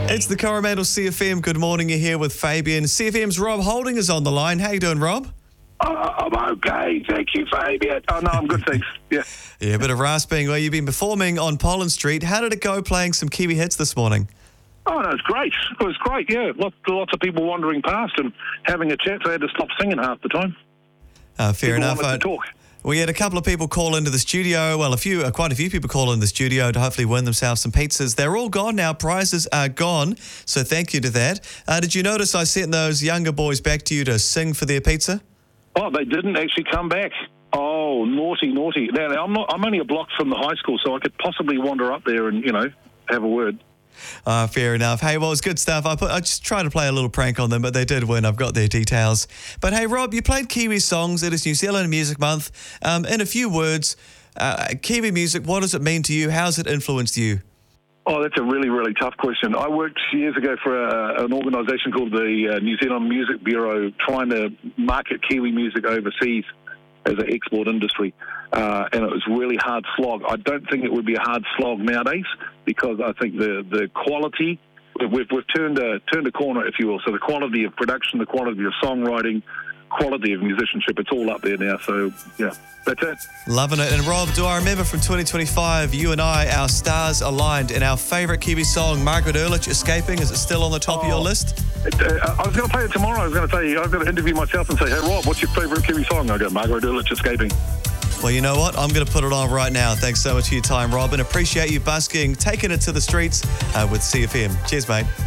It's the Coromandel CFM. Good morning. You're here with Fabian. CFM's Rob Holding is on the line. How you doing, Rob? I'm okay, thank you, Fabian. Oh, no, I'm good, thanks. Yeah. Yeah, a bit of rasping. Well, you've been performing on Pollen Street. How did it go playing some Kiwi hits this morning? Oh, no, it's great. It was great, yeah. Lots of people wandering past and having a chat, so I had to stop singing half the time. Fair enough. Wanted to talk. We had a couple of people call into the studio. Well, quite a few people call in the studio to hopefully win themselves some pizzas. They're all gone now. Prizes are gone. So thank you to that. Did you notice I sent those younger boys back to you to sing for their pizza? Oh, they didn't actually come back. Oh, naughty. Now, I'm only a block from the high school, so I could possibly wander up there and, have a word. Fair enough. Hey, well, it's good stuff. I just tried to play a little prank on them, but they did win. I've got their details. But hey, Rob, you played Kiwi songs. It is New Zealand Music Month. In a few words, Kiwi music, what does it mean to you? How's it influenced you? Oh, that's a really, really tough question. I worked years ago for an organisation called the New Zealand Music Bureau, trying to market Kiwi music overseas as an export industry, and it was really hard slog. I don't think it would be a hard slog nowadays because I think the quality, we've turned a corner, if you will. So the quality of production, the quality of songwriting, quality of musicianship, it's all up there now. So, yeah, that's it. Loving it. And Rob, do I remember from 2025, you and I, our stars aligned in our favourite Kiwi song, Margaret Ehrlich, Escaping? Is it still on the top of your list? I was going to play it tomorrow. I was going to say, I've got to interview myself and say, hey, Rob, what's your favourite Kiwi song? I go, Margaret Ehrlich, Escaping. Well, you know what? I'm going to put it on right now. Thanks so much for your time, Rob, and appreciate you busking, taking it to the streets with CFM. Cheers, mate.